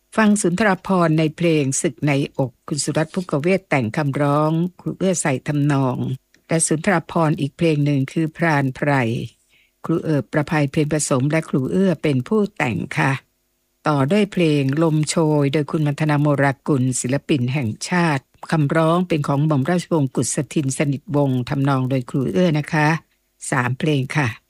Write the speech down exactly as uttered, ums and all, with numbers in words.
ฟังสุนทรภรณ์ในเพลงศึกในอกคุณสุรัตน์ภุกเวศแต่งคำร้องครูเอื้อใส่ทำนองและสุนทรภรณ์อีกเพลงหนึ่งคือพรานไพรครูเอิบประภัยเพลงผสมและครูเอื้อเป็นผู้แต่งค่ะต่อด้วยเพลงลมโชยโดยคุณมัทนาโมรากุลศิลปินแห่งชาติคำร้องเป็นของหม่อมราชวงศ์กุศทินสนิทวงศ์ทำนองโดยครูเอื้อนะคะสามเพลงค่ะ